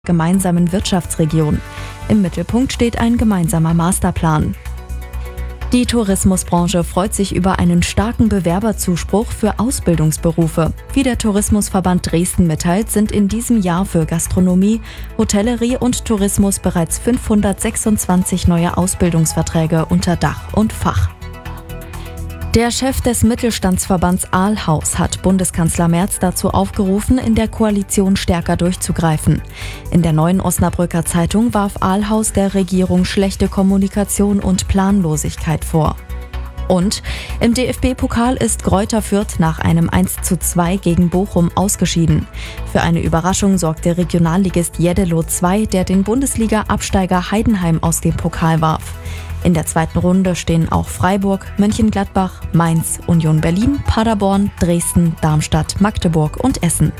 gemeinsamen Wirtschaftsregion. Im Mittelpunkt steht ein gemeinsamer Masterplan. Die Tourismusbranche freut sich über einen starken Bewerberzuspruch für Ausbildungsberufe. Wie der Tourismusverband Dresden mitteilt, sind in diesem Jahr für Gastronomie, Hotellerie und Tourismus bereits 526 neue Ausbildungsverträge unter Dach und Fach. Der Chef des Mittelstandsverbands Aalhaus hat Bundeskanzler Merz dazu aufgerufen, in der Koalition stärker durchzugreifen. In der Neuen Osnabrücker Zeitung warf Aalhaus der Regierung schlechte Kommunikation und Planlosigkeit vor. Und im DFB-Pokal ist Greuther Fürth nach einem 1:2 gegen Bochum ausgeschieden. Für eine Überraschung sorgte Regionalligist Jeddelo II, der den Bundesliga-Absteiger Heidenheim aus dem Pokal warf. In der zweiten Runde stehen auch Freiburg, Mönchengladbach, Mainz, Union Berlin, Paderborn, Dresden, Darmstadt, Magdeburg und Essen.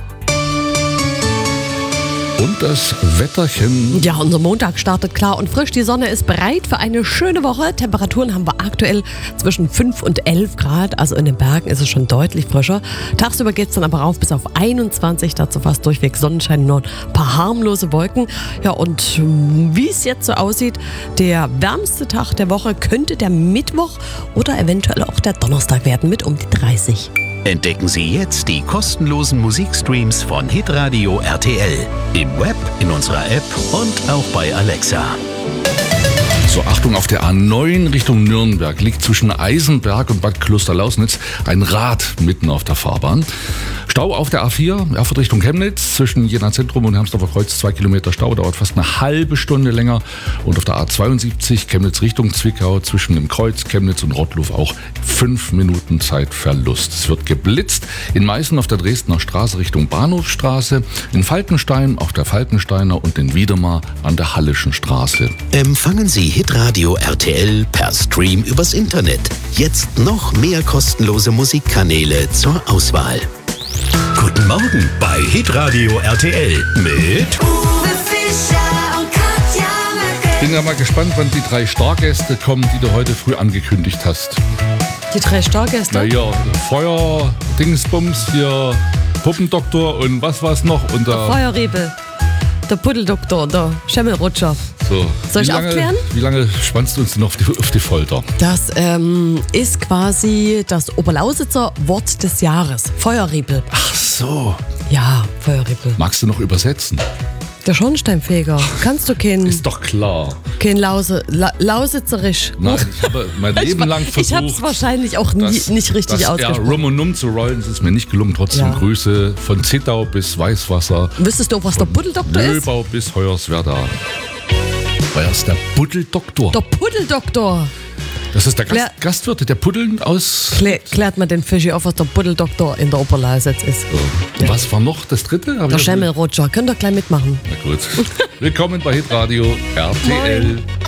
Und das Wetterchen. Ja, unser Montag startet klar und frisch. Die Sonne ist bereit für eine schöne Woche. Temperaturen haben wir aktuell zwischen 5 und 11 Grad. Also in den Bergen ist es schon deutlich frischer. Tagsüber geht es dann aber rauf bis auf 21. Dazu fast durchweg Sonnenschein, nur ein paar harmlose Wolken. Ja, und wie es jetzt so aussieht, der wärmste Tag der Woche könnte der Mittwoch oder eventuell auch der Donnerstag werden mit um die 30. Entdecken Sie jetzt die kostenlosen Musikstreams von Hitradio RTL. Im Web, in unserer App und auch bei Alexa. So, Achtung, auf der A9 Richtung Nürnberg liegt zwischen Eisenberg und Bad Klosterlausnitz ein Rad mitten auf der Fahrbahn. Stau auf der A4, Erfurt Richtung Chemnitz, zwischen Jena Zentrum und Hermsdorfer Kreuz 2 Kilometer Stau, dauert fast eine halbe Stunde länger. Und auf der A72 Chemnitz Richtung Zwickau, zwischen dem Kreuz Chemnitz und Rottluff auch 5 Minuten Zeitverlust. Es wird geblitzt in Meißen auf der Dresdner Straße Richtung Bahnhofstraße, in Falkenstein auf der Falkensteiner und in Wiedemar an der Hallischen Straße. Empfangen Sie Hitradio RTL per Stream übers Internet. Jetzt noch mehr kostenlose Musikkanäle zur Auswahl. Guten Morgen bei Hitradio RTL mit Uwe Fischer und Katja Möcke. Bin ja mal gespannt, wann die 3 Stargäste kommen, die du heute früh angekündigt hast. Die 3 Stargäste? Na ja, Feuer, Dingsbums, hier Puppendoktor und was war's noch? Und Der Feuerrebel, der Puddeldoktor, der Schemmelrutscher. So. Soll ich aufklären? Wie lange spannst du uns denn auf die Folter? Das ist quasi das Oberlausitzer Wort des Jahres. Feuerrebel. Ach so. Ja, Feuerrebel. Magst du noch übersetzen? Der Schornsteinfeger. Kannst du kein Ist doch klar. Lausitzerisch? Nein, ich habe mein Leben lang versucht. Ich habe es wahrscheinlich auch nicht richtig das ausgesprochen. Rum und Num zu rollen, das ist mir nicht gelungen. Trotzdem Ja. Grüße von Zittau bis Weißwasser. Wüsstest du auch, was der Puddeldoktor ist? Löbau bis Hoyerswerda. Wer ist der Puddeldoktor? Der Puddeldoktor. Das ist der Gastwirt, der Puddeln aus... Klärt man den Fischi auf, was der Puddeldoktor in der Oberlausitz ist. Und was war noch das dritte? Der Schemmelrutscher. Könnt ihr gleich mitmachen. Na gut. Willkommen bei Hitradio RTL. Moin.